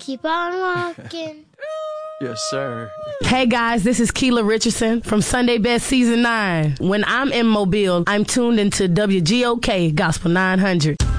Keep on walking. Yes, sir. Hey guys, this is Keela Richardson from Sunday Best Season 9. When I'm in Mobile, I'm tuned into WGOK Gospel 900.